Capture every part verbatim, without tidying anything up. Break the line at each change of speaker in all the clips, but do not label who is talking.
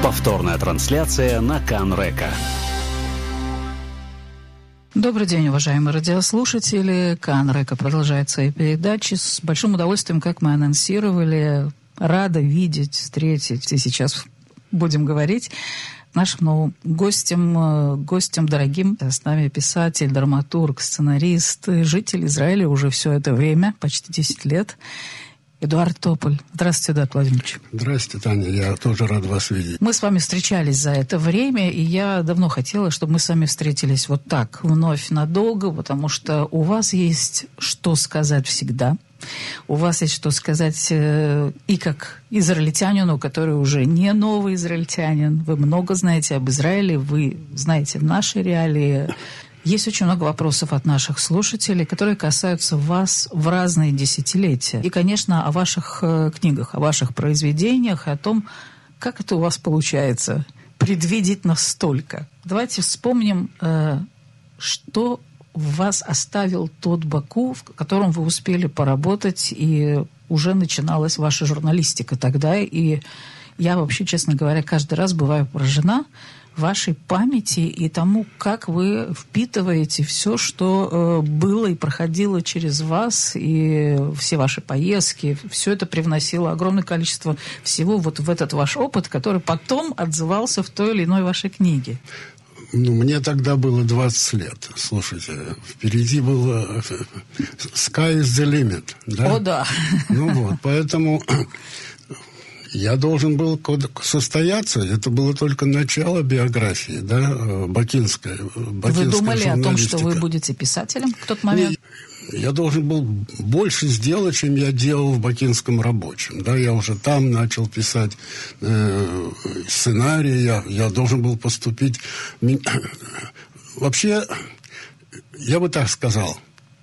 Повторная трансляция на Кан-Река.
Добрый день, уважаемые радиослушатели. Кан-Река продолжает свои передачи. С большим удовольствием, как мы анонсировали, рада видеть, встретить, и сейчас будем говорить, нашим новым гостем, гостем дорогим. С нами писатель, драматург, сценарист, житель Израиля уже все это время, почти десять лет, Эдуард Тополь. Здравствуйте, Эдуард Владимирович.
Здравствуйте, Таня. Я тоже рад вас видеть.
Мы с вами встречались за это время, и я давно хотела, чтобы мы с вами встретились вот так, вновь надолго, потому что у вас есть что сказать всегда. У вас есть что сказать э, и как израильтянину, который уже не новый израильтянин. Вы много знаете об Израиле, вы знаете наши реалии. Есть очень много вопросов от наших слушателей, которые касаются вас в разные десятилетия. И, конечно, о ваших э, книгах, о ваших произведениях, и о том, как это у вас получается предвидеть настолько. Давайте вспомним, э, что в вас оставил тот Баку, в котором вы успели поработать, и уже начиналась ваша журналистика тогда. И я вообще, честно говоря, каждый раз бываю поражена вашей памяти и тому, как вы впитываете все, что э, было и проходило через вас, и все ваши поездки, все это привносило огромное количество всего вот в этот ваш опыт, который потом отзывался в той или иной вашей книге.
Ну, мне тогда было двадцать лет. Слушайте, впереди было sky is the limit. Да?
О, да.
Ну вот, поэтому я должен был состояться. Это было только начало биографии, да, бакинская.
Вы думали о том, что вы будете писателем в тот момент?
Я должен был больше сделать, чем я делал в Бакинском рабочем. Да, я уже там начал писать э, сценарии, я, я должен был поступить. Вообще, я бы так сказал,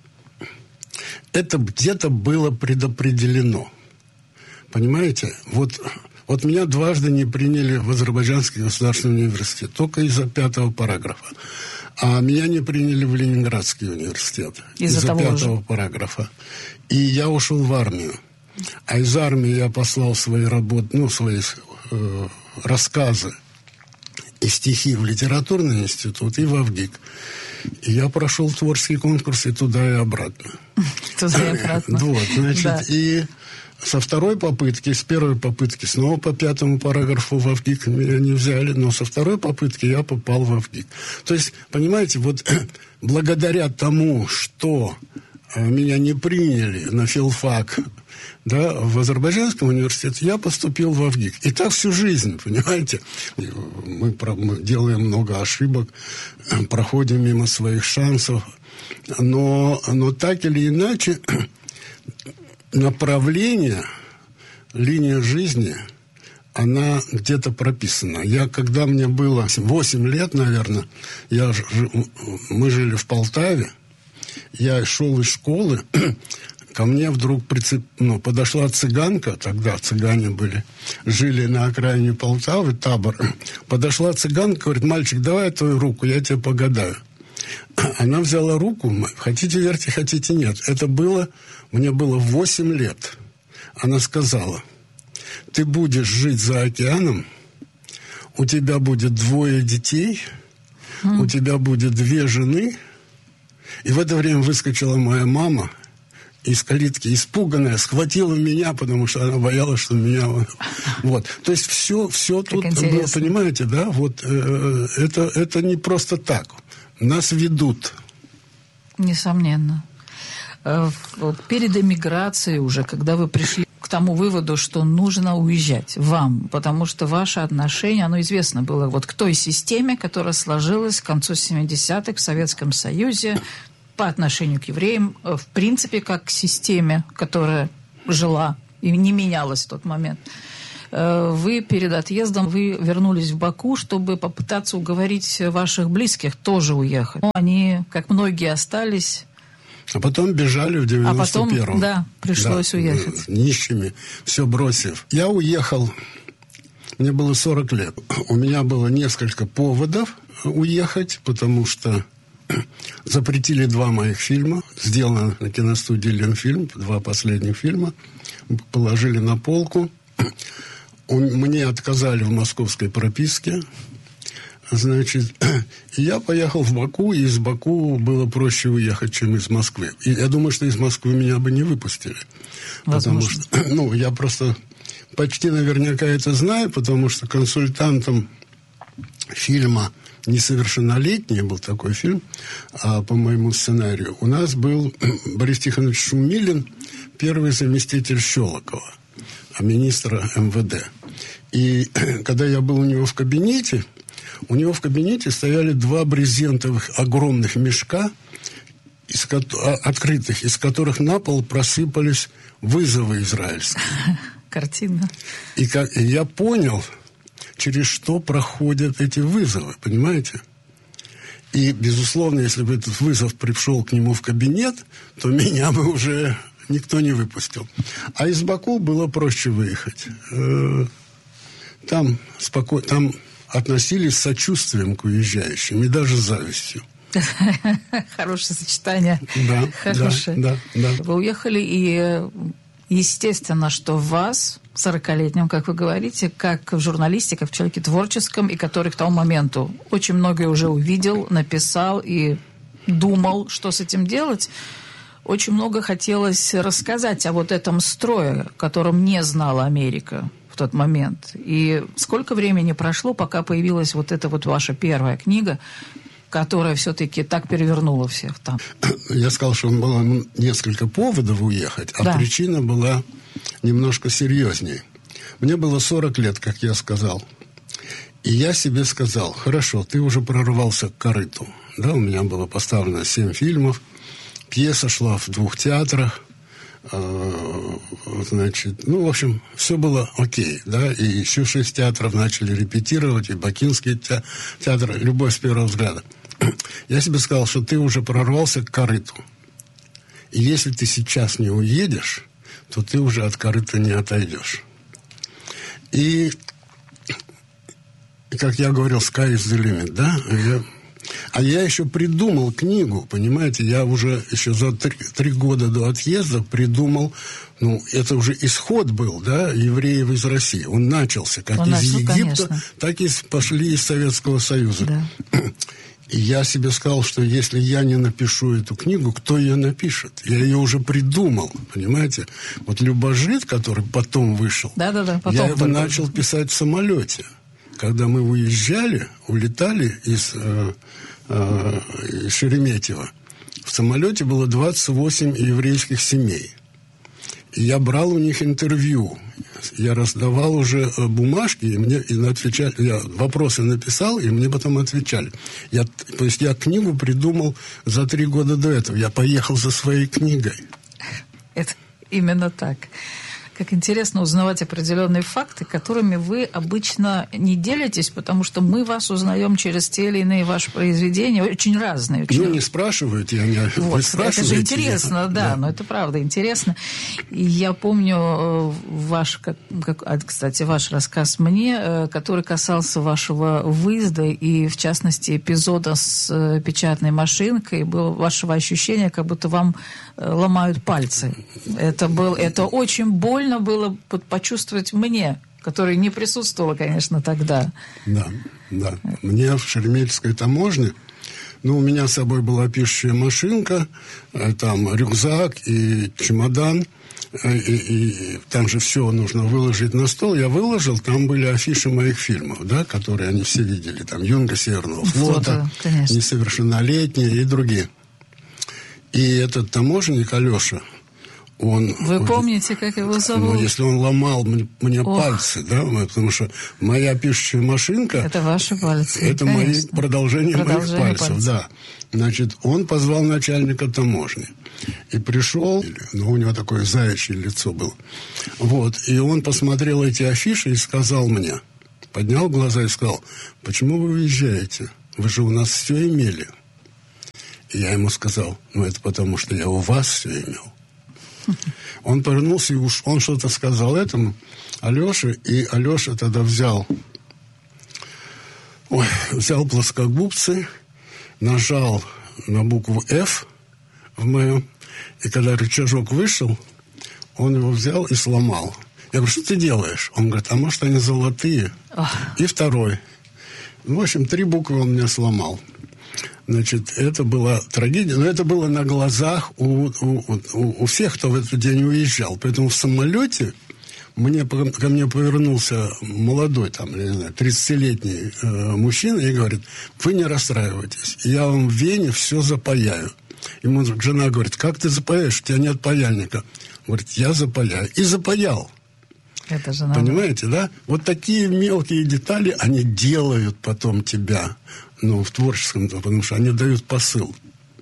это где-то было предопределено. Понимаете? Вот, вот меня дважды не приняли в Азербайджанский государственный университет, только из-за пятого параграфа. А меня не приняли в Ленинградский университет из-за, из-за пятого же. параграфа. И я ушел в армию. А из армии я послал свои работы, ну, свои э, рассказы и стихи в литературный институт и в Авгик. И я прошел творческий конкурс и туда, и обратно.
Туда и обратно.
Вот, значит, и со второй попытки, с первой попытки снова по пятому параграфу в Авгик меня не взяли, но со второй попытки я попал в Авгик. То есть, понимаете, вот благодаря тому, что меня не приняли на филфак, да, в Азербайджанском университете, я поступил в Авгик. И так всю жизнь, понимаете. Мы, мы делаем много ошибок, проходим мимо своих шансов, но, но так или иначе направление, линия жизни, она где-то прописана. Я, когда мне было восемь лет, наверное, я, мы жили в Полтаве, я шел из школы, ко мне вдруг прицеп, ну, подошла цыганка, тогда цыгане были, жили на окраине Полтавы, табор. Подошла цыганка, говорит: мальчик, давай твою руку, я тебе погадаю. Она взяла руку, хотите верьте, хотите нет. Это было, мне было восемь лет. Она сказала: ты будешь жить за океаном, у тебя будет двое детей, mm. у тебя будет две жены. И в это время выскочила моя мама из калитки, испуганная, схватила меня, потому что она боялась, что меня... Вот. То есть все, все тут было, понимаете, да? Вот э, это, это не просто так. Нас ведут.
Несомненно. Перед эмиграцией уже, когда вы пришли к тому выводу, что нужно уезжать вам, потому что ваше отношение, оно известно было вот к той системе, которая сложилась к концу семидесятых в Советском Союзе по отношению к евреям, в принципе, как к системе, которая жила и не менялась в тот момент. Вы перед отъездом, вы вернулись в Баку, чтобы попытаться уговорить ваших близких тоже уехать. Но они, как многие, остались.
А потом бежали в девяносто первом.
А потом, да, пришлось да, уехать.
Нищими, все бросив. Я уехал, мне было сорок лет. У меня было несколько поводов уехать, потому что запретили два моих фильма. Сделано на киностудии «Ленфильм», два последних фильма. Положили на полку. он, мне отказали в московской прописке. Значит, и я поехал в Баку, и из Баку было проще уехать, чем из Москвы. И я думаю, что из Москвы меня бы не выпустили. Возможно. Потому что, ну, я просто почти наверняка это знаю, потому что консультантом фильма «Несовершеннолетний» был такой фильм, а, по моему сценарию, у нас был Борис Тихонович Шумилин, первый заместитель Щелокова, министра эм вэ дэ. И когда я был у него в кабинете, у него в кабинете стояли два брезентовых огромных мешка, из ко- открытых, из которых на пол просыпались вызовы израильские.
Картина.
И, как, и я понял, через что проходят эти вызовы, понимаете? И, безусловно, если бы этот вызов пришел к нему в кабинет, то меня бы уже никто не выпустил. А из Баку было проще выехать. Там спокойно... Там относились с сочувствием к уезжающим и даже с завистью.
Хорошее сочетание.
Да,
Хорошее.
Да, да, да.
Вы уехали, и естественно, что в вас, сорокалетнем, как вы говорите, как в журналисте, как в человеке творческом, и который к тому моменту очень многое уже увидел, написал и думал, что с этим делать, очень много хотелось рассказать о вот этом строе, которым не знала Америка в тот момент. И сколько времени прошло, пока появилась вот эта вот ваша первая книга, которая все-таки так перевернула всех там?
Я сказал, что было несколько поводов уехать, а да. Причина была немножко серьезнее. Мне было сорок лет, как я сказал. И я себе сказал: хорошо, ты уже прорвался к корыту. Да, у меня было поставлено семь фильмов, пьеса шла в двух театрах. Значит, ну, в общем, все было окей, да, и еще шесть театров начали репетировать, и Бакинский театр, «Любовь с первого взгляда». Я себе сказал, что ты уже прорвался к корыту. И если ты сейчас не уедешь, то ты уже от корыта не отойдешь. И, как я говорил, sky is the limit, да, я... А я еще придумал книгу, понимаете, я уже еще за три, три года до отъезда придумал, ну, это уже исход был, да, евреев из России. Он начался как Он из начал, Египта, конечно. Так и пошли из Советского Союза. Да. И я себе сказал, что если я не напишу эту книгу, кто ее напишет? Я ее уже придумал, понимаете? Вот «Любожит», который потом вышел, да, да, да, потом я его начал писать в самолете. Когда мы уезжали, улетали из, э, э, из Шереметьево, в самолете было двадцать восемь еврейских семей. И я брал у них интервью. Я раздавал уже бумажки, и мне и отвечали, я вопросы написал, и мне потом отвечали. Я, то есть я книгу придумал за три года до этого. Я поехал за своей книгой.
Это именно так. Как интересно узнавать определенные факты, которыми вы обычно не делитесь, потому что мы вас узнаем через те или иные ваши произведения, очень разные. Очень...
Ну, не спрашиваете, я не...
Вот, вы спрашиваете. Это же интересно, я... да, да, но это правда интересно. И я помню ваш, как, как, кстати, ваш рассказ мне, который касался вашего выезда и, в частности, эпизода с печатной машинкой, было вашего ощущения, как будто вам ломают пальцы. Это, был, это очень больно было почувствовать мне, которая не присутствовала, конечно, тогда.
Да, да. Мне в Шереметьевской таможне, ну, у меня с собой была пишущая машинка, там рюкзак и чемодан, и, и, и там же все нужно выложить на стол. Я выложил, там были афиши моих фильмов, да, которые они все видели. Там «Юнга Северного флота», «Несовершеннолетние» и другие. И этот таможенник Алеша, он...
Вы помните, как его зовут?
Ну, если он ломал мне, мне пальцы, да, потому что моя пишущая машинка...
Это ваши пальцы,
это мои продолжение, продолжение моих пальцев, пальцев, да. Значит, он позвал начальника таможни. И пришел, ну, у него такое заячье лицо было. Вот, и он посмотрел эти афиши и сказал мне, поднял глаза и сказал: почему вы уезжаете? Вы же у нас все имели. И я ему сказал: ну, это потому, что я у вас все имел. Он повернулся, и уж он что-то сказал этому Алёше, и Алёша тогда взял, ой, взял плоскогубцы, нажал на букву F в моем, и когда рычажок вышел, он его взял и сломал. Я говорю, что ты делаешь? Он говорит, а может, они золотые?
Ах.
И второй. В общем, три буквы он мне сломал. Значит, это была трагедия, но это было на глазах у, у, у, у всех, кто в этот день уезжал. Поэтому в самолете мне, ко мне повернулся молодой, там, не знаю, тридцатилетний э, мужчина и говорит, вы не расстраивайтесь, я вам в Вене все запаяю. Ему жена говорит, как ты запаяешь, у тебя нет паяльника. Говорит, я запаяю. И запаял.
Это же надо.
Понимаете, да? Вот такие мелкие детали, они делают потом тебя, ну, в творческом, потому что они дают посыл.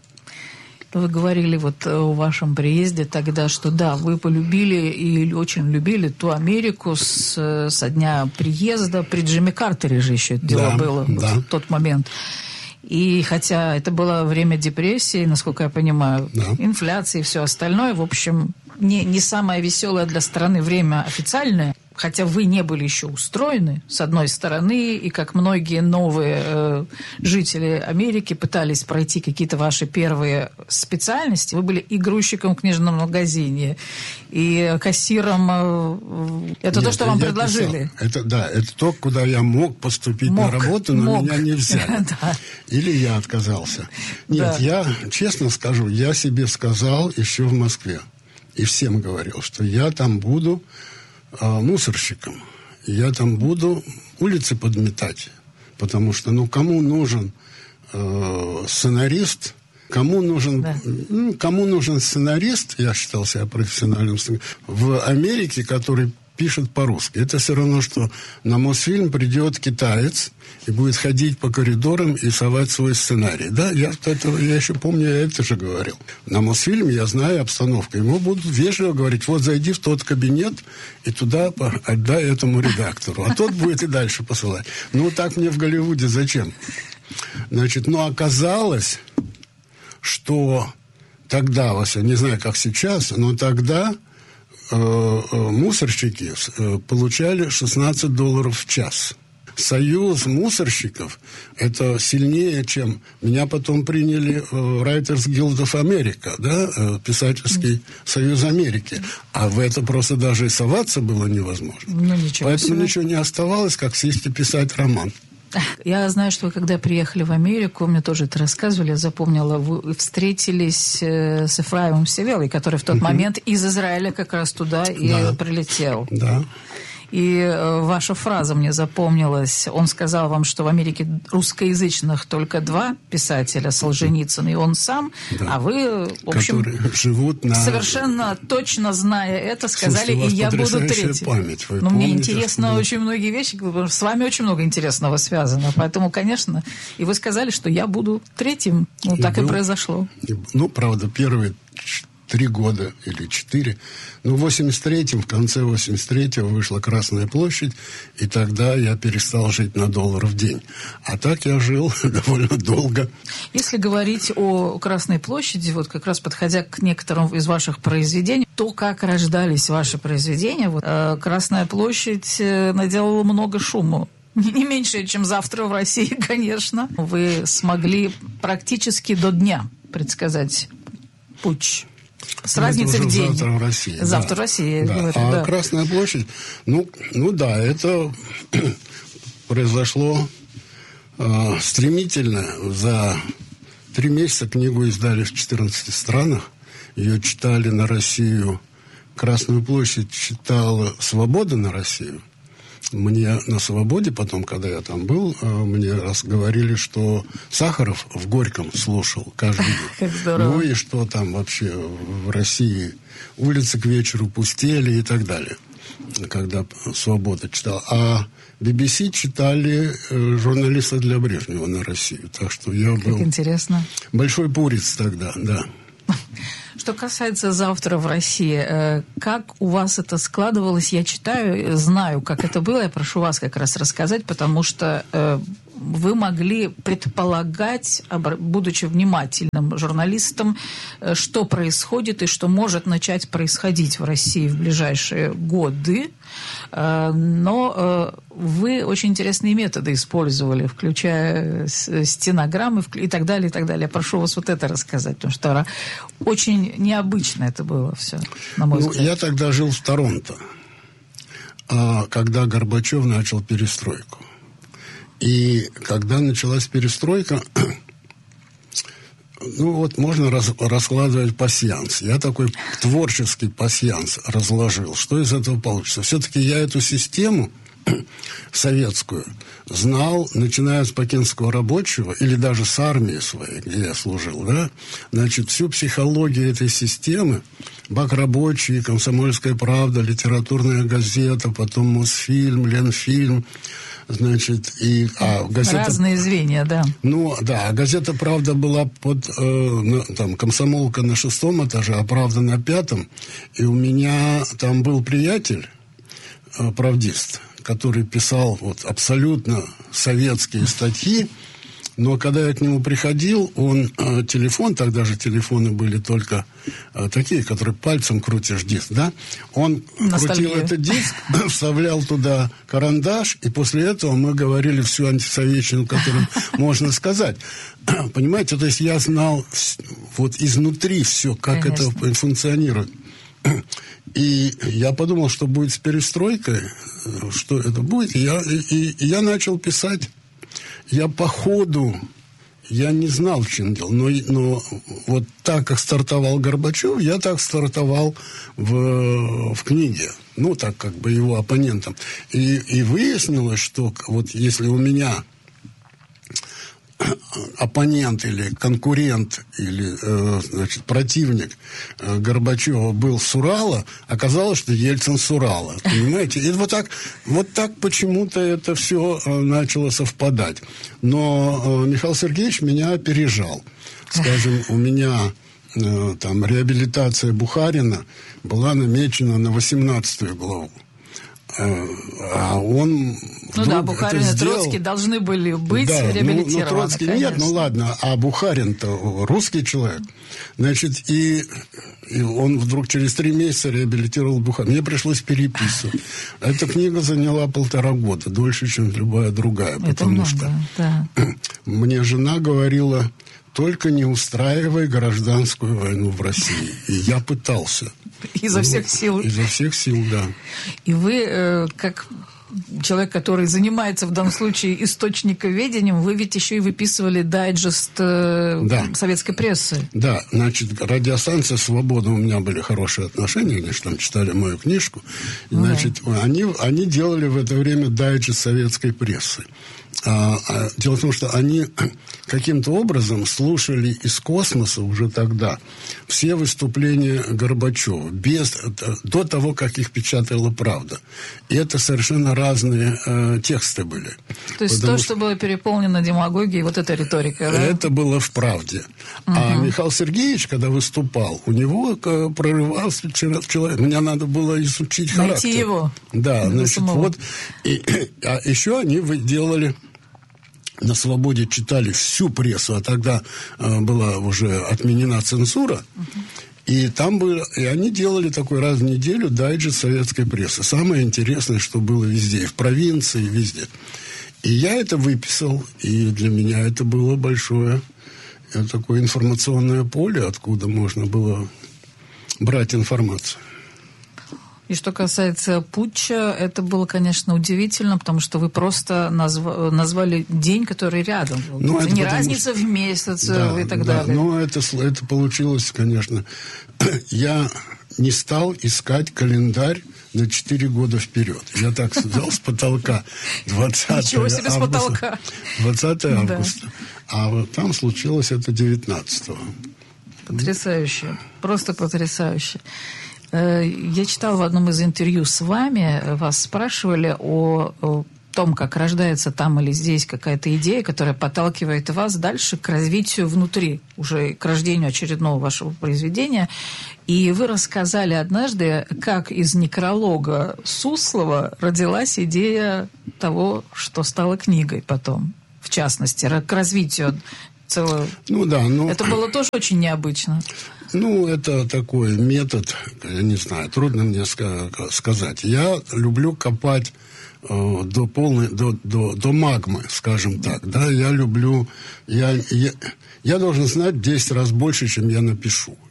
Вы говорили вот о вашем приезде тогда, что да, вы полюбили и очень любили ту Америку с, со дня приезда. При Джимми Картере же еще это дело
да,
было
да.
в тот момент. И хотя это было время депрессии, насколько я понимаю,
да.
инфляции и все остальное, в общем, не, не самое веселое для страны время официальное. Хотя вы не были еще устроены, с одной стороны, и как многие новые э, жители Америки пытались пройти какие-то ваши первые специальности. Вы были и грузчиком в книжном магазине, и кассиром. Э, это Нет, то, что вам предложили.
Это, да, это то, куда я мог поступить мог, на работу, но мог. Меня не взяли. Да. Или я отказался. Нет, да. я, честно скажу, я себе сказал еще в Москве, и всем говорил, что я там буду мусорщиком. Я там буду улицы подметать. Потому что, ну, кому нужен э, сценарист, кому нужен, да. ну, кому нужен сценарист, я считал себя профессиональным сценаристом, в Америке, который пишет по-русски. Это все равно, что на Мосфильм придет китаец и будет ходить по коридорам и совать свой сценарий. Да, я, это, я еще помню, я это же говорил. На Мосфильме я знаю обстановку. Ему будут вежливо говорить, вот зайди в тот кабинет и туда отдай этому редактору. А тот будет и дальше посылать. Ну, так мне в Голливуде зачем? Значит, но оказалось, что тогда, я не знаю, как сейчас, но тогда мусорщики получали шестнадцать долларов в час. Союз мусорщиков – это сильнее, чем... Меня потом приняли в Writers Guild of America, да, писательский союз Америки. А в это просто даже и соваться было невозможно. Ну, ничего Поэтому себе. Ничего не оставалось, как сесть и писать роман.
Я знаю, что вы, когда приехали в Америку, мне тоже это рассказывали, я запомнила, вы встретились с Ефраимом Севелой, который в тот uh-huh. момент из Израиля как раз туда и да. прилетел.
Да.
И э, ваша фраза мне запомнилась. Он сказал вам, что в Америке русскоязычных только два писателя, Солженицын и он сам, да. а вы, в общем,
живут на...
совершенно точно зная это, сказали, Слушайте, и я буду третий.
Память. Вы
Но
помните,
мне интересно
что...
очень многие вещи, с вами очень много интересного связано, поэтому, конечно, и вы сказали, что я буду третьим. Ну, и так был... и произошло.
И, ну, правда, первые... Три года или четыре. Ну, в восемьдесят третьем, в конце восемьдесят третьего вышла Красная площадь, и тогда я перестал жить на доллар в день. А так я жил довольно долго.
Если говорить о Красной площади, вот как раз подходя к некоторым из ваших произведений, то, как рождались ваши произведения, вот, э, Красная площадь э, наделала много шума. Не меньше, чем завтра в России, конечно. Вы смогли практически до дня предсказать путч. С разницей в день.
Завтра в России.
Завтра
да.
в России.
Да.
Говорю,
а
да.
Красная площадь, ну, ну да, это произошло э, стремительно. За три месяца книгу издали в четырнадцати странах. Ее читали на Россию. Красную площадь читала «Свобода» на Россию. Мне на «Свободе» потом, когда я там был, мне раз говорили, что Сахаров в Горьком слушал каждый день.
Как здорово.
Ну и что там вообще в России улицы к вечеру пустели и так далее, когда «Свобода» читал. А би би си читали журналисты для Брежнева на Россию. Так что я был...
Как интересно.
Большой пурец тогда, да.
Что касается «Завтра в России», как у вас это складывалось? Я читаю, знаю, как это было. Я прошу вас как раз рассказать, потому что вы могли предполагать, будучи внимательным журналистом, что происходит и что может начать происходить в России в ближайшие годы. Но вы очень интересные методы использовали, включая стенограммы и так далее, и так далее. Я прошу вас вот это рассказать, потому что очень необычно это было все, на мой
ну,
взгляд.
Я тогда жил в Торонто. когда Горбачев начал перестройку. И когда началась перестройка, ну вот можно раз, раскладывать пасьянс. Я такой творческий пасьянс разложил. Что из этого получится? Все-таки я эту систему советскую знал, начиная с Бакинского рабочего, или даже с армии своей, где я служил, да, значит, всю психологию этой системы, Бак рабочий, Комсомольская правда, литературная газета, потом Мосфильм, Ленфильм, значит, и... А, газета,
разные звенья, да.
Ну, да, а газета «Правда» была под, э, на, там, комсомолка на шестом этаже, а «Правда» на пятом, и у меня там был приятель, э, правдист, который писал вот абсолютно советские статьи, но когда я к нему приходил, он э, телефон, тогда же телефоны были только э, такие, которые пальцем крутишь диск, да? Он
Ностальгия.
Крутил этот диск, вставлял туда карандаш, и после этого мы говорили всю антисоветчину, которую можно сказать. Понимаете, то есть я знал вот изнутри все, как Конечно. Это функционирует. И я подумал, что будет с перестройкой, что это будет, и я, и, и я начал писать. Я по ходу, я не знал, чем дело, но, но вот так, как стартовал Горбачев, я так стартовал в, в книге, ну, так как бы его оппонентом. И, и выяснилось, что вот если у меня оппонент или конкурент или э, значит, противник э, Горбачева был с Урала, оказалось, что Ельцин с Урала. Понимаете? И вот так, вот так почему-то это все э, начало совпадать. Но э, Михаил Сергеевич меня опережал. Скажем, у меня э, там реабилитация Бухарина была намечена на восемнадцатую главу. А он
ну да, Бухарин и Троцкий должны были быть да, реабилитированы.
Ну, ну Троцкий конечно. Нет, ну ладно, а Бухарин-то русский человек. Значит, и, и он вдруг через три месяца реабилитировал Бухарина. Мне пришлось переписывать. Эта книга заняла полтора года, дольше, чем любая другая.
Это
потому
много,
что
да.
Мне жена говорила: только не устраивай гражданскую войну в России. И я пытался.
Изо всех сил.
Изо всех сил, да.
И вы, э, как человек, который занимается в данном случае источниковедением, вы ведь еще и выписывали дайджест э, да. советской прессы. Да, значит, радиостанция «Свобода», у меня были хорошие отношения, они же там читали мою книжку. И, значит, да. они, они делали в это время дайджест советской прессы. А, а, дело в том, что они каким-то образом слушали из космоса уже тогда все выступления Горбачева без, до того, как их печатала «Правда». И это совершенно разные э, тексты были. То есть то, что... что было переполнено демагогией, вот эта риторика, да? Это
было в «Правде». Угу. А Михаил Сергеевич, когда выступал, у него прорывался человек. Мне надо было изучить характер.
Найти его.
Да, значит, вот. И, а еще они делали... На «Свободе» читали всю прессу, а тогда э, была уже отменена цензура. Uh-huh. И там было, и они делали такой раз в неделю дайджест советской прессы. Самое интересное, что было везде, и в провинции, и везде. И я это выписал, и для меня это было большое это такое информационное поле, откуда можно было брать информацию.
И что касается путча, это было, конечно, удивительно, потому что вы просто назв... назвали день, который рядом. Ну, это не разница что... в месяц да, и так
да,
далее.
Но это, это получилось, конечно. Я не стал искать календарь на четыре года вперед. Я так взял с потолка двадцатого августа. двадцатого августа. А вот там случилось это девятнадцатого.
Потрясающе. Просто потрясающе. Я читала в одном из интервью с вами, вас спрашивали о, о том, как рождается там или здесь какая-то идея, которая подталкивает вас дальше к развитию внутри, уже к рождению очередного вашего произведения. И вы рассказали однажды, как из некролога Суслова родилась идея того, что стало книгой потом, в частности, к развитию целого.
Ну да, но...
Это было тоже очень необычно.
Ну, это такой метод, я не знаю, трудно мне сказать. Я люблю копать э, до полной, до, до, до магмы, скажем так. Да, я люблю, я, я, я должен знать в десять раз больше, чем я напишу.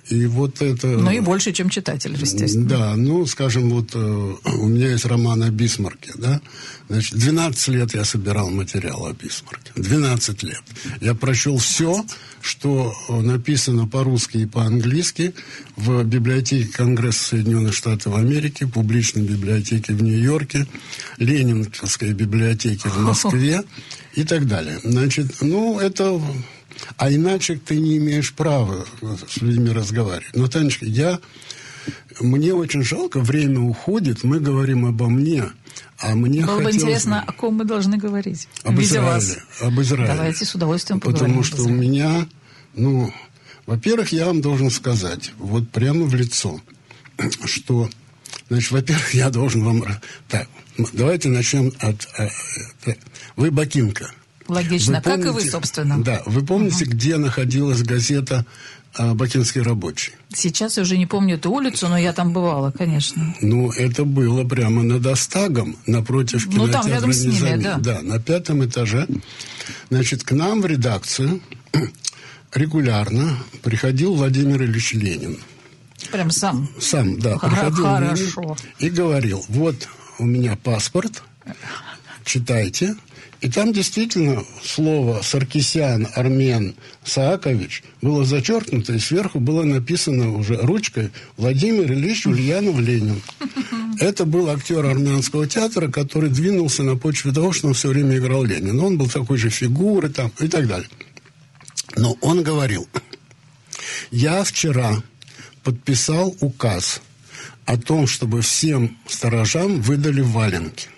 И вот это...
Ну и больше, чем читатель, естественно.
Да, ну, скажем, вот у меня есть роман о Бисмарке, да. Значит, двенадцать лет я собирал материал о Бисмарке. двенадцать лет. Я прочел все, что написано по-русски и по-английски в библиотеке Конгресса Соединенных Штатов Америки, публичной библиотеке в Нью-Йорке, Ленинской библиотеке в Москве и так далее. Значит, ну, это... А иначе ты не имеешь права с людьми разговаривать. Но, Танечка, я... Мне очень жалко, время уходит, мы говорим обо мне, а мне
Было
хотелось...
бы интересно, о ком мы должны говорить.
Об
Видя
Израиле.
вас.
Об Израиле.
Давайте с удовольствием поговорим.
Потому что у меня, ну, во-первых, я вам должен сказать, вот прямо в лицо, что, значит, во-первых, я должен вам... Так, давайте начнем от... Вы бакинка.
Логично,
Вы помните,
как и вы, собственно.
Да, вы помните, угу. где находилась газета «Бакинский рабочий»?
Сейчас я уже не помню эту улицу, но я там бывала, конечно.
Ну, это было прямо над Остагом, напротив кинотеатра.
Ну, там рядом с ними, да.
Да, на пятом этаже. Значит, к нам в редакцию регулярно приходил Владимир Ильич Ленин.
Прям сам?
Сам, да. Приходил
Хорошо.
Ленин и говорил, вот у меня паспорт, читайте. И там действительно слово «Саркисян», «Армен», «Саакович» было зачеркнуто, и сверху было написано уже ручкой «Владимир Ильич Ульянов Ленин». Это был актер армянского театра, который двинулся на почве того, что он все время играл Ленина. Он был такой же фигурой там, и так далее. Но он говорил, я вчера подписал указ о том, чтобы всем сторожам выдали валенки.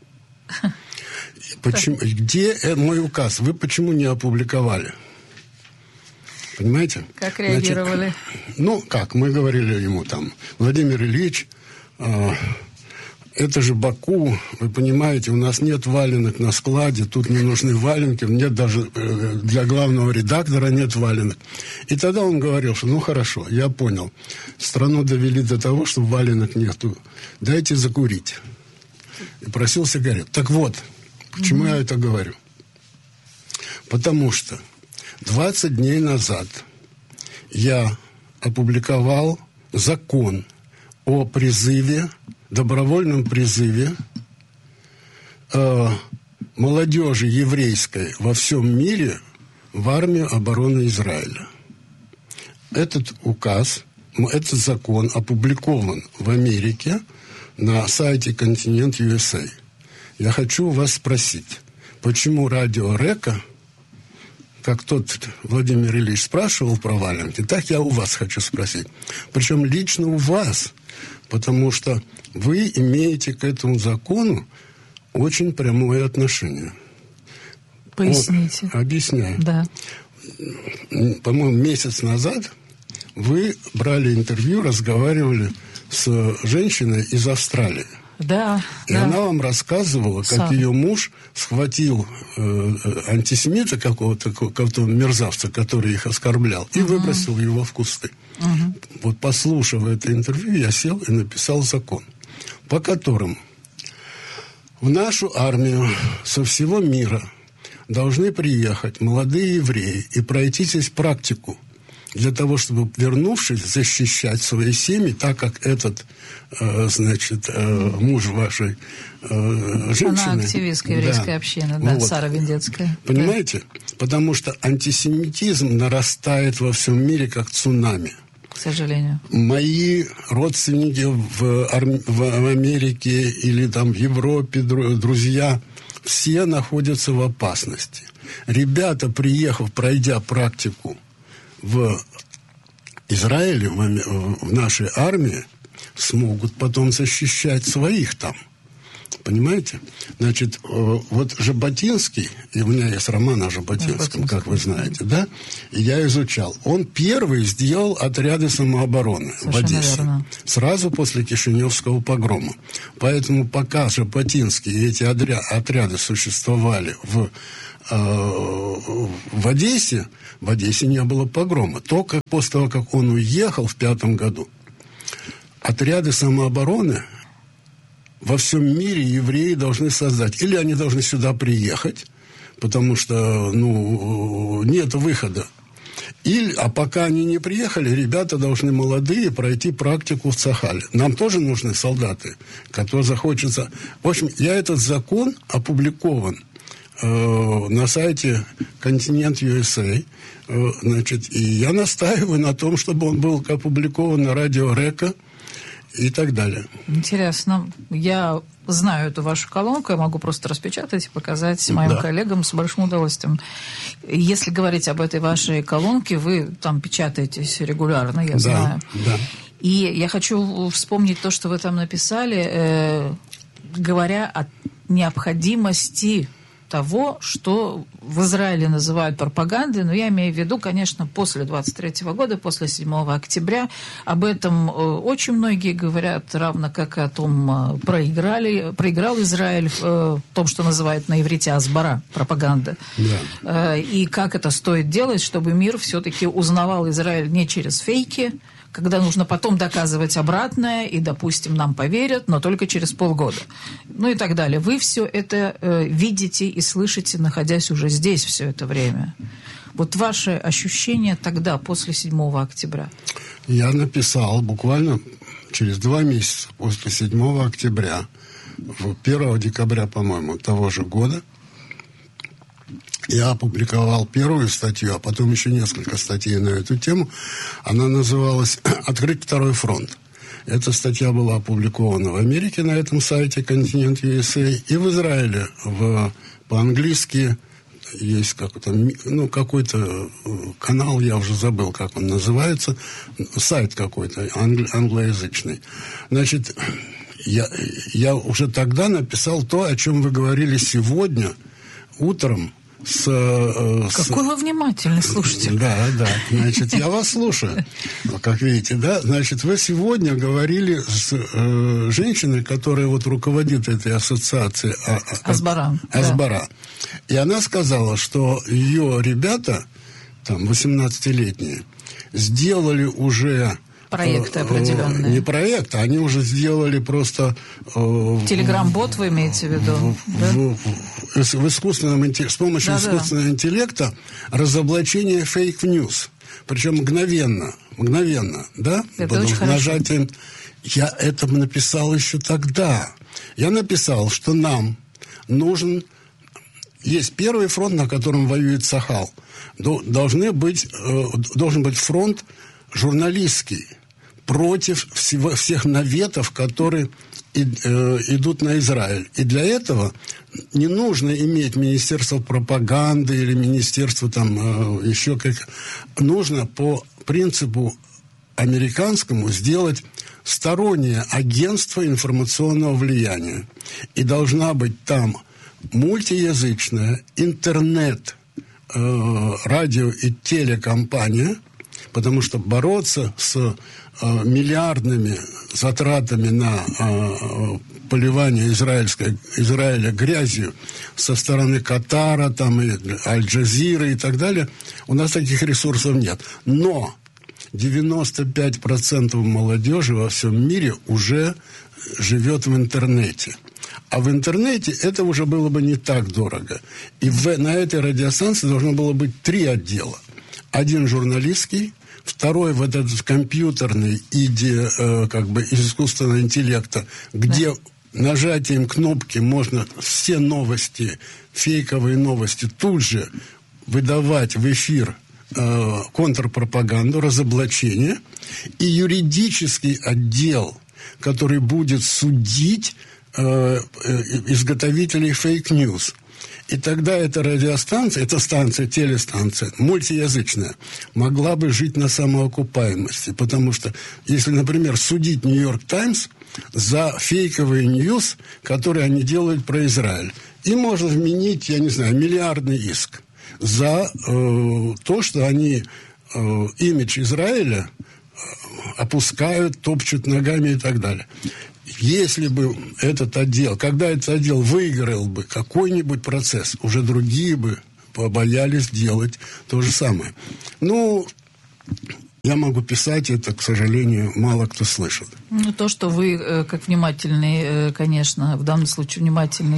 Почему, где мой указ? Вы почему не опубликовали? Понимаете?
Как реагировали?
Значит, ну, как, мы говорили ему там, Владимир Ильич, э, это же Баку, вы понимаете, у нас нет валенок на складе, тут не нужны валенки, нет даже э, для главного редактора нет валенок. И тогда он говорил, что ну хорошо, я понял, страну довели до того, что валенок нету, дайте закурить. И просил сигарет. Так вот, почему mm-hmm. я это говорю? Потому что двадцать дней назад я опубликовал закон о призыве, добровольном призыве э, молодежи еврейской во всем мире в армию обороны Израиля. Этот указ, этот закон опубликован в Америке на сайте Континент ю эс эй. Я хочу вас спросить, почему радио Река, как тот Владимир Ильич спрашивал про валенки, так я у вас хочу спросить. Причем лично у вас, потому что вы имеете к этому закону очень прямое отношение.
Поясните.
О, объясняю.
Да.
По-моему, месяц назад вы брали интервью, разговаривали с женщиной из Австралии.
Да,
и
да.
она вам рассказывала, как
Сам.
ее муж схватил э, антисемита какого-то, какого-то мерзавца, который их оскорблял, и угу. выбросил его в кусты. Угу. Вот послушав это интервью, я сел и написал закон, по которому в нашу армию со всего мира должны приехать молодые евреи и пройти здесь практику, для того, чтобы, вернувшись, защищать свои семьи, так как этот, э, значит, э, муж вашей э, женщины...
Она активистка еврейской
да,
общины, да,
вот.
Сара Виндецкая.
Понимаете? Да. Потому что антисемитизм нарастает во всем мире, как цунами.
К сожалению.
Мои родственники в, Арм... в Америке или там в Европе, друзья, все находятся в опасности. Ребята, приехав, пройдя практику в Израиле, в нашей армии, смогут потом защищать своих там. Понимаете? Значит, вот Жаботинский, и у меня есть роман о Жаботинском, как вы знаете, да? И я изучал. Он первый сделал отряды самообороны в Одессе. Верно. Сразу после Кишиневского погрома. Поэтому пока Жаботинский и эти отряды существовали в в Одессе, в Одессе не было погрома. Только после того, как он уехал в пятом году, отряды самообороны во всем мире евреи должны создать. Или они должны сюда приехать, потому что, ну, нет выхода. Или, а пока они не приехали, ребята должны молодые пройти практику в Цахале. Нам тоже нужны солдаты, которые захочется... В общем, я этот закон опубликован э, на сайте Континент ю эс эй. Э, значит, и я настаиваю на том, чтобы он был опубликован на радио Река и так далее.
Интересно. Я знаю эту вашу колонку, я могу просто распечатать и показать моим да. коллегам с большим удовольствием. Если говорить об этой вашей колонке, вы там печатаетесь регулярно, я
да,
знаю.
Да.
И я хочу вспомнить то, что вы там написали, э, говоря о необходимости того, что в Израиле называют пропагандой, но я имею в виду, конечно, после двадцать третьего года, после седьмого октября. Об этом очень многие говорят, равно как и о том, проиграли, проиграл Израиль в том, что называют на иврите «асбара», пропаганда. Да. И как это стоит делать, чтобы мир все-таки узнавал Израиль не через фейки, когда нужно потом доказывать обратное, и, допустим, нам поверят, но только через полгода. Ну и так далее. Вы все это э, видите и слышите, находясь уже здесь все это время. Вот ваши ощущения тогда, после седьмого октября?
Я написал буквально через два месяца после седьмого октября, первого декабря, по-моему, того же года, я опубликовал первую статью, а потом еще несколько статей на эту тему. Она называлась «Открыть второй фронт». Эта статья была опубликована в Америке на этом сайте Континент ю эс эй и в Израиле в, по-английски. Есть какой-то, ну, какой-то канал, я уже забыл, как он называется, сайт какой-то англ, англоязычный. Значит, я, я уже тогда написал то, о чем вы говорили сегодня утром. С, с...
Какой вы внимательный слушатель.
Да, да. Значит, я вас слушаю. Как видите, да? Значит, вы сегодня говорили с э, женщиной, которая вот руководит этой ассоциацией а,
Асбара.
Асбара. Да. И она сказала, что ее ребята, там, восемнадцатилетние, сделали уже...
Проекты определенные.
Не проекты, они уже сделали просто...
Телеграм-бот вы имеете в виду?
В,
да?
в, в, в искусственном, с помощью да, искусственного да. интеллекта разоблачение фейк-ньюс. Причем мгновенно. Мгновенно, да?
Это очень хорошо.
Нажатием. Я это написал еще тогда. Я написал, что нам нужен... Есть первый фронт, на котором воюет Цахал. Должны быть, должен быть фронт журналистский, против всего, всех наветов, которые и, э, идут на Израиль. И для этого не нужно иметь министерство пропаганды или министерство там э, еще как... Нужно по принципу американскому сделать стороннее агентство информационного влияния. И должна быть там мультиязычная интернет, э, радио и телекомпания, потому что бороться с э, миллиардными затратами на э, поливание израильской, Израиля грязью со стороны Катара, там, и Аль-Джазиры и так далее, у нас таких ресурсов нет. Но девяносто пять процентов молодежи во всем мире уже живет в интернете. А в интернете это уже было бы не так дорого. И в, на этой радиостанции должно было быть три отдела. Один журналистский, второй вот этот компьютерный иде, э, как бы из искусственного интеллекта, где да. нажатием кнопки можно все новости, фейковые новости тут же выдавать в эфир э, контрпропаганду, разоблачение, и юридический отдел, который будет судить э, э, изготовителей фейк-ньюс. И тогда эта радиостанция, эта станция, телестанция, мультиязычная, могла бы жить на самоокупаемости. Потому что, если, например, судить «Нью-Йорк Таймс» за фейковый ньюс, который они делают про Израиль, им можно вменить, я не знаю, миллиардный иск за э, то, что они э, имидж Израиля опускают, топчут ногами и так далее. Если бы этот отдел, когда этот отдел выиграл бы какой-нибудь процесс, уже другие бы побоялись делать то же самое. Ну, я могу писать это, к сожалению, мало кто слышит.
Ну, то, что вы, как внимательный, конечно, в данном случае внимательный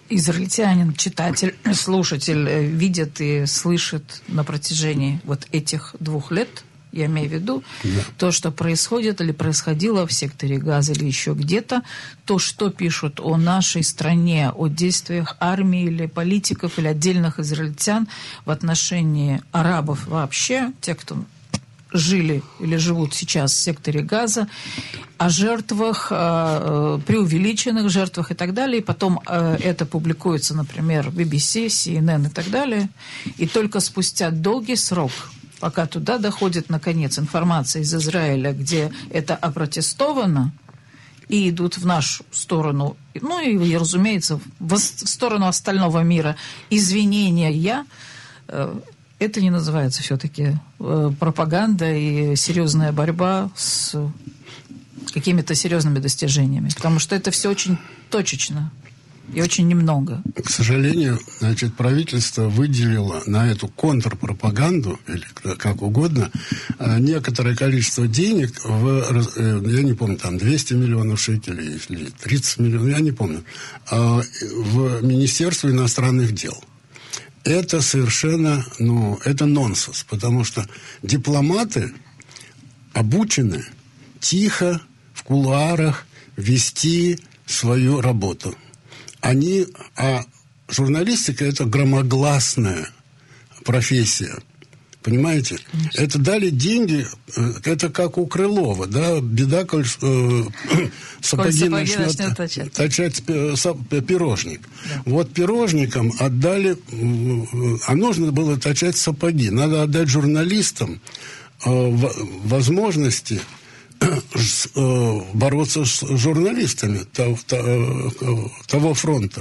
израильтянин, читатель, слушатель видит и слышит на протяжении вот этих двух лет, я имею в виду, да. то, что происходит или происходило в секторе Газа или еще где-то, то, что пишут о нашей стране, о действиях армии или политиков или отдельных израильтян в отношении арабов вообще, тех, кто жили или живут сейчас в секторе Газа, о жертвах, о преувеличенных жертвах и так далее. И потом это публикуется, например, в би би си, си эн эн и так далее. И только спустя долгий срок, пока туда доходит, наконец, информация из Израиля, где это опротестовано, и идут в нашу сторону, ну и, разумеется, в сторону остального мира извинения, это не называется все-таки пропаганда и серьезная борьба с какими-то серьезными достижениями, потому что это все очень точечно и очень немного.
К сожалению, значит, правительство выделило на эту контрпропаганду, или как угодно, некоторое количество денег, в, я не помню, там двести миллионов шекелей или тридцать миллионов, я не помню, в Министерство иностранных дел. Это совершенно, ну, это нонсенс, потому что дипломаты обучены тихо, в кулуарах вести свою работу. Они, а журналистика – это громогласная профессия. Понимаете? Конечно. Это дали деньги, это как у Крылова, да, беда, коль э, сапоги начнет точать, точать пирожник. Да. Вот пирожникам отдали, а нужно было точать сапоги. Надо отдать журналистам э, возможности э, бороться с журналистами того, того фронта.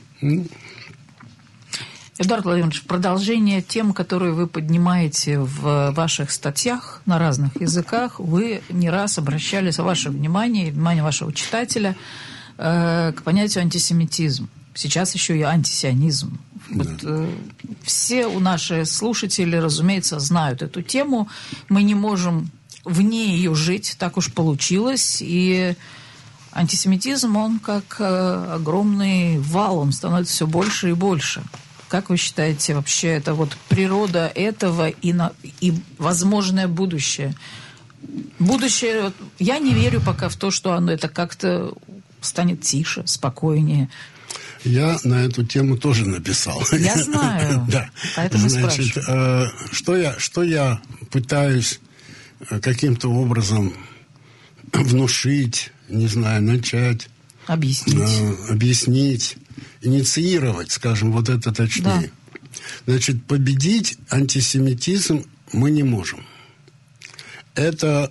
Эдуард Владимирович, продолжение тем, которые вы поднимаете в ваших статьях на разных языках, вы не раз обращались, ваше внимание и внимание вашего читателя э, к понятию антисемитизм. Сейчас еще и антисионизм. Да. Вот, э, все у наши слушатели, разумеется, знают эту тему. Мы не можем вне ее жить, так уж получилось. И антисемитизм, он как э, огромный вал, он становится все больше и больше. Как вы считаете, вообще, это вот природа этого и, на, и возможное будущее? Будущее, я не верю пока в то, что оно это как-то станет тише, спокойнее.
Я на эту тему тоже написал.
Я знаю,
да.
Поэтому
Значит,
спрашиваю.
Э, что, я, что я пытаюсь каким-то образом внушить, не знаю, начать,
объяснить,
э, объяснить, инициировать, скажем, вот это точнее. Да. Значит, победить антисемитизм мы не можем. Это,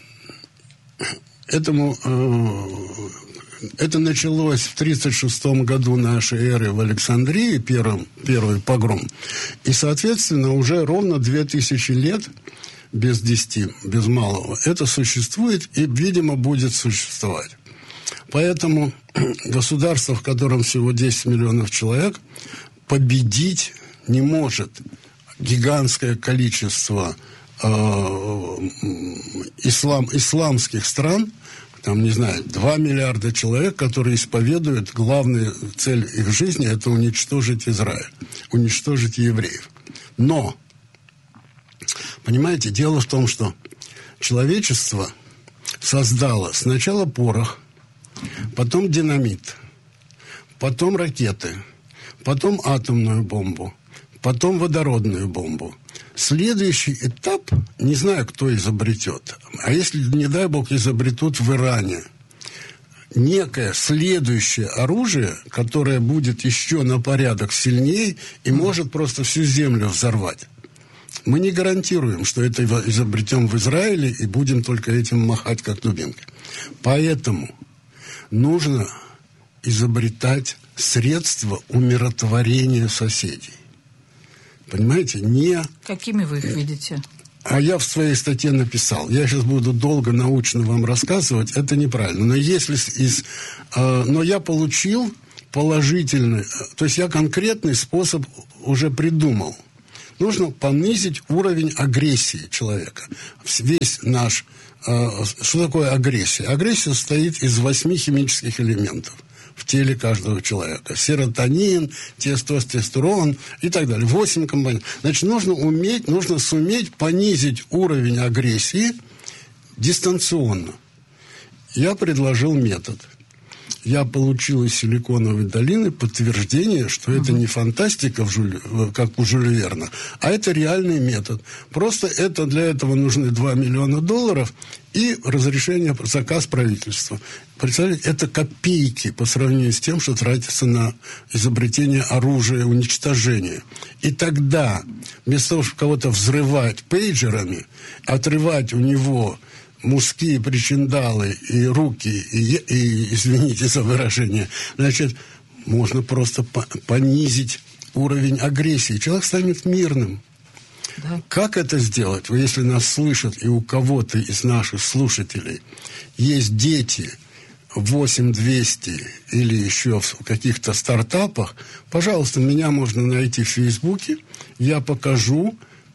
этому, э, это началось в тридцать шестом году нашей эры в Александрии, первым, первый погром. И, соответственно, уже ровно две тысячи лет, без десяти, без малого, это существует и, видимо, будет существовать. Поэтому государство, в котором всего десять миллионов человек, победить не может гигантское количество э, ислам, исламских стран, там, не знаю, два миллиарда человек, которые исповедуют, главная цель их жизни – это уничтожить Израиль, уничтожить евреев. Но, понимаете, дело в том, что человечество создало сначала порох, потом динамит, потом ракеты, потом атомную бомбу, потом водородную бомбу. Следующий этап, не знаю, кто изобретет, а если, не дай бог, изобретут в Иране некое следующее оружие, которое будет еще на порядок сильнее и может просто всю землю взорвать. Мы не гарантируем, что это изобретем в Израиле и будем только этим махать как дубинкой. Поэтому нужно изобретать средства умиротворения соседей. Понимаете? Не...
Какими вы их видите?
А я в своей статье написал. Я сейчас буду долго научно вам рассказывать. Это неправильно. Но если из... Э, но я получил положительный... То есть я конкретный способ уже придумал. Нужно понизить уровень агрессии человека. Весь наш... Что такое агрессия? Агрессия состоит из восьми химических элементов. в теле каждого человека. Серотонин, тестостерон и так далее. Восемь компонентов. Значит, нужно уметь, нужно суметь понизить уровень агрессии дистанционно. Я предложил метод. Я получил из Силиконовой долины подтверждение, что это не фантастика, в Жюль, как у Жюля Верна, а это реальный метод. Просто это, для этого нужны два миллиона долларов и разрешение, заказ правительства. Представляете, это копейки по сравнению с тем, что тратится на изобретение оружия уничтожения. И тогда, вместо того, чтобы кого-то взрывать пейджерами, отрывать у него мужские причиндалы и руки, и, и, извините за выражение, значит, можно просто по- понизить уровень агрессии. Человек станет мирным. Да. Как это сделать? Если нас слышат, и у кого-то из наших слушателей есть дети восемь двести или еще в каких-то стартапах, пожалуйста, меня можно найти в Фейсбуке, я покажу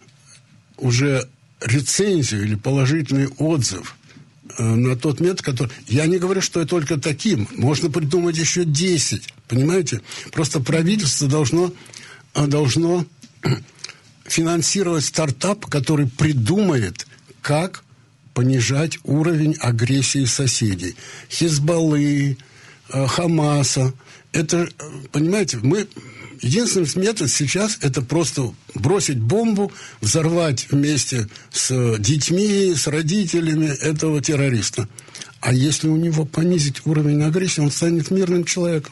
уже рецензию или положительный отзыв э, на тот метод, который... Я не говорю, что только таким. Можно придумать еще десять. Понимаете? Просто правительство должно, должно финансировать стартап, который придумает, как понижать уровень агрессии соседей. Хизбаллы, э, Хамаса. Это, понимаете, мы... Единственный метод сейчас – это просто бросить бомбу, взорвать вместе с детьми, с родителями этого террориста. А если у него понизить уровень агрессии, он станет мирным человеком.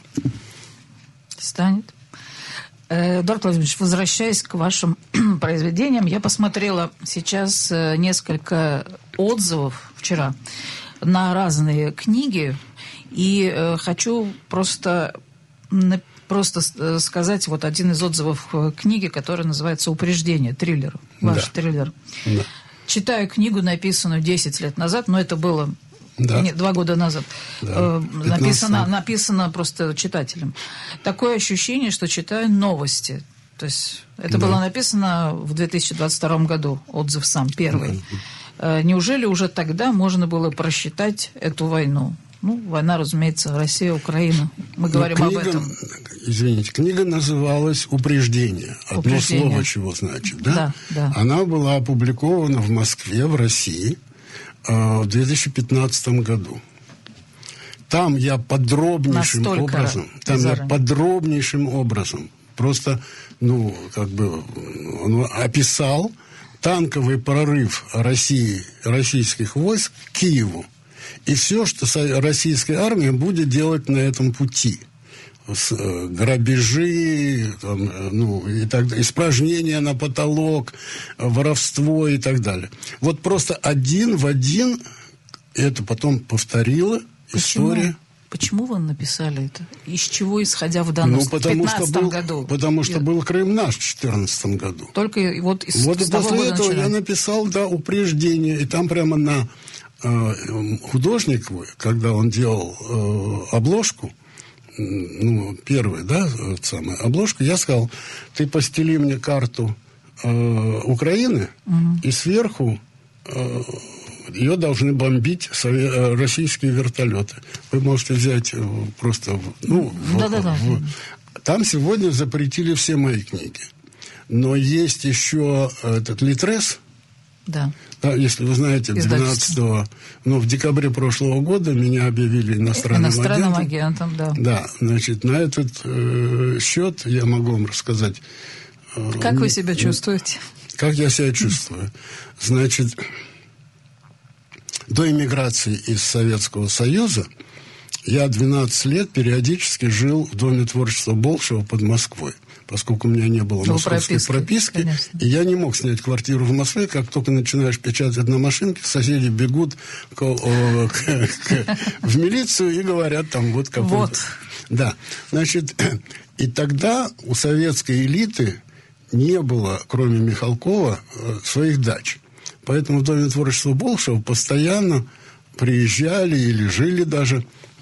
Станет. Эдуард Владимирович, возвращаясь к вашим произведениям, я посмотрела сейчас несколько отзывов вчера на разные книги, и хочу просто... Просто сказать вот один из отзывов книги, которая называется «Упреждение», триллер, ваш да. триллер. Да. Читаю книгу, написанную десять лет назад, но это было да. не, два года назад. Да. Написано, написано просто читателем. Такое ощущение, что читаю новости. То есть это да. было написано в две тысячи двадцать втором году, отзыв сам, первый. Да. Неужели уже тогда можно было просчитать эту войну? Ну, война, разумеется, Россия, Украина. Мы говорим книга, об этом.
Извините, книга называлась «Упреждение». Одно Упреждение. Слово чего значит, да?
Да, да.
Она была опубликована в Москве, в России, в две тысячи пятнадцатом году. Там я подробнейшим Настолько образом, там заранее. я подробнейшим образом просто, ну, как бы, он описал танковый прорыв России, российских войск к Киеву. И все, что российская армия будет делать на этом пути. Грабежи, там, ну, и так далее, испражнения на потолок, воровство и так далее. Вот просто один в один это потом повторила
Почему?
история.
Почему вы написали это? Из чего исходя в данном
ну, потому что был,
году?
Потому что был Крым наш в четырнадцатом году.
Только вот из
Вот
с
и
того
после
года
этого
начинаем.
я написал, да, «Упреждение». И там прямо на э, художник, когда он делал э, обложку, ну, первую, да, самую обложку, я сказал: ты постели мне карту э, Украины, угу. и сверху э, ее должны бомбить сове- российские вертолеты. Вы можете взять просто... Ну,
да, в, да, да.
В, там сегодня запретили все мои книги. Но есть еще этот Литрес.
Да.
Да, если вы знаете, двенадцатого, ну, в декабре прошлого года меня объявили иностранным,
иностранным
агентом.
агентом. Да.
Да, значит, на этот э, счет я могу вам рассказать. Э,
как вы себя чувствуете?
Как я себя чувствую? Значит, до эмиграции из Советского Союза я двенадцать лет периодически жил в Доме творчества Болшева под Москвой, поскольку у меня не было
ну,
московской прописки, прописки и я не мог снять квартиру в Москве. Как только начинаешь печатать на машинке, соседи бегут к, о, к, к, в милицию и говорят там вот какой-то...
Вот.
Да, значит, и тогда у советской элиты не было, кроме Михалкова, своих дач. Поэтому в Доме творчества Болшева постоянно приезжали или жили даже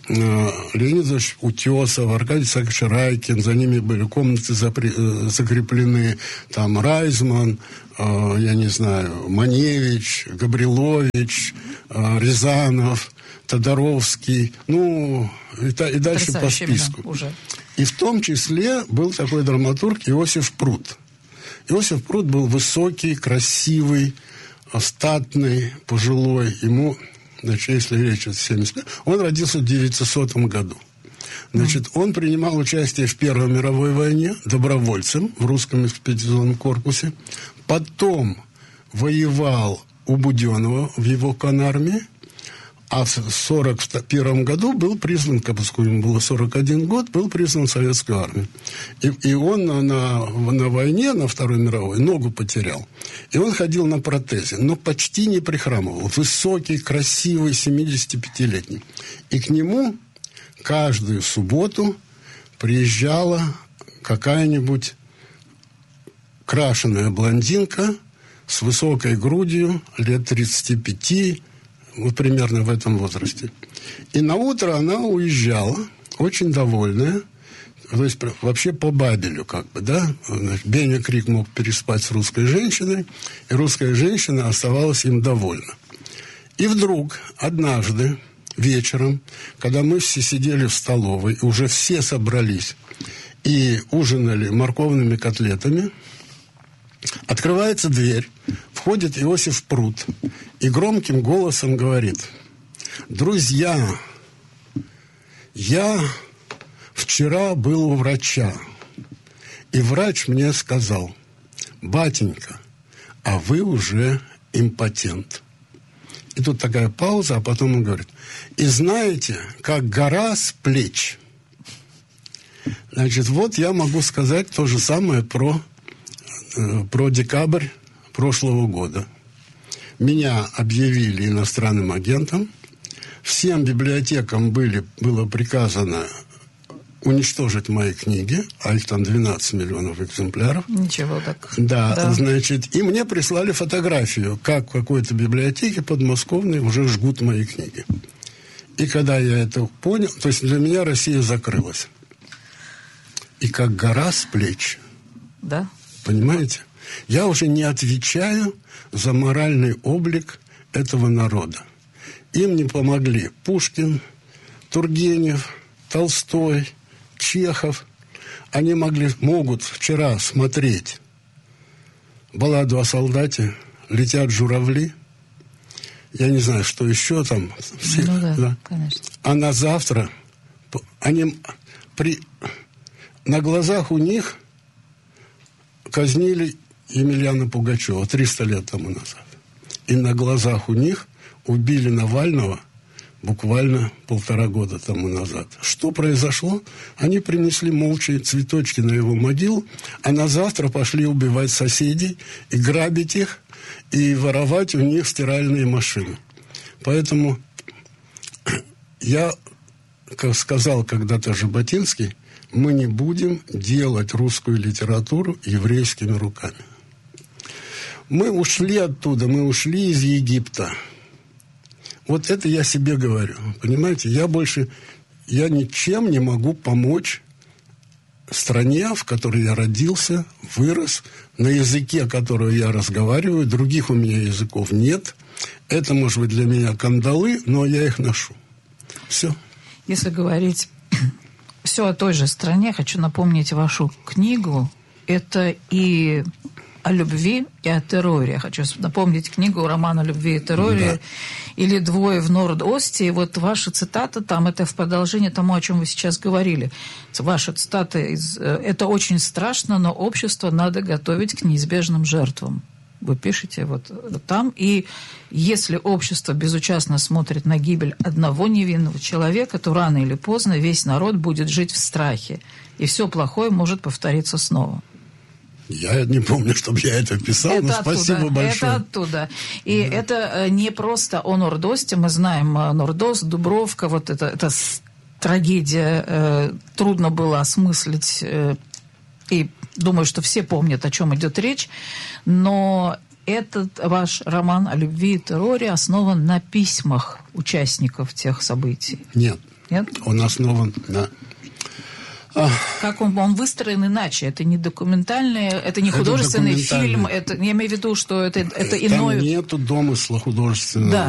Леонид Утесов, Аркадий Исаакович Райкин, за ними были комнаты запри- закреплены, там Райзман, э, я не знаю, Маневич, Габрилович, э, Рязанов, Тодоровский, ну, и, та, и дальше по списку. Уже. И в том числе был такой драматург Иосиф Прут. Иосиф Прут был высокий, красивый, статный, пожилой, ему... Значит, если речь о семьдесят пятом, он родился в девятисотом году. Значит, он принимал участие в Первой мировой войне добровольцем в русском экспедиционном корпусе. Потом воевал у Буденова в его конармии. А в сорок первом году был призван, поскольку ему было сорок один год, был призван в советскую армию. И, и он на, на, на войне, на Второй мировой, ногу потерял. И он ходил на протезе, но почти не прихрамывал. Высокий, красивый, семидесятипятилетний. И к нему каждую субботу приезжала какая-нибудь крашеная блондинка с высокой грудью, лет тридцати пяти, вот примерно в этом возрасте. И на утро она уезжала, очень довольная, то есть вообще по Бабелю, как бы, да. Беня Крик мог переспать с русской женщиной, и русская женщина оставалась им довольна. И вдруг однажды вечером, когда мы все сидели в столовой, и уже все собрались и ужинали морковными котлетами, открывается дверь, входит Иосиф Прут и громким голосом говорит: «Друзья, я вчера был у врача, и врач мне сказал: батенька, а вы уже импотент». И тут такая пауза, а потом он говорит: «И знаете, как гора с плеч». Значит, вот я могу сказать то же самое про... про декабрь прошлого года. Меня объявили иностранным агентом. Всем библиотекам были, было приказано уничтожить мои книги, а их там двенадцать миллионов экземпляров.
Ничего так.
Да,
да,
значит, и мне прислали фотографию, как в какой-то библиотеке подмосковной уже жгут мои книги. И когда я это понял, то есть для меня Россия закрылась. И как гора с плеч.
Да.
Понимаете? Я уже не отвечаю за моральный облик этого народа. Им не помогли Пушкин, Тургенев, Толстой, Чехов. Они могли, могут вчера смотреть балладу о солдате, «Летят журавли». Я не знаю, что еще там. Все,
ну да,
да.
Конечно.
А на завтра они при, на глазах у них казнили Емельяна Пугачева триста лет тому назад. И на глазах у них убили Навального буквально полтора года тому назад. Что произошло? Они принесли молча цветочки на его могилу, а на завтра пошли убивать соседей и грабить их, и воровать у них стиральные машины. Поэтому я, как сказал когда-то Жаботинский, мы не будем делать русскую литературу еврейскими руками. Мы ушли оттуда, мы ушли из Египта. Вот это я себе говорю, понимаете? Я больше, я ничем не могу помочь стране, в которой я родился, вырос, на языке, которого я разговариваю, других у меня языков нет. Это, может быть, для меня кандалы, но я их ношу. Все.
Если говорить все о той же стране, хочу напомнить вашу книгу. Это и о любви, и о терроре. Я хочу напомнить книгу, роман о любви и терроре, да. Или «Двое в Норд-Осте». И вот ваша цитата там, это в продолжение тому, о чем вы сейчас говорили. Ваша цитата из «Это очень страшно, но общество надо готовить к неизбежным жертвам». Вы пишете вот там. И если общество безучастно смотрит на гибель одного невинного человека, то рано или поздно весь народ будет жить в страхе. И все плохое может повториться снова.
Я не помню, чтобы я это писал, это но оттуда, спасибо большое.
Это оттуда. И да. Это не просто о Норд-Осте. Мы знаем Норд-Ост, Дубровка. Вот это, это трагедия. Э, трудно было осмыслить. Э, и думаю, что все помнят, о чем идет речь. Но этот ваш роман о любви и терроре основан на письмах участников тех событий.
Нет.
нет?
Он основан на...
Как он, он выстроен иначе? Это не документальный, это не художественный это фильм. Это, я имею в виду, что это, это иное...
Там нету домысла художественного.
Да,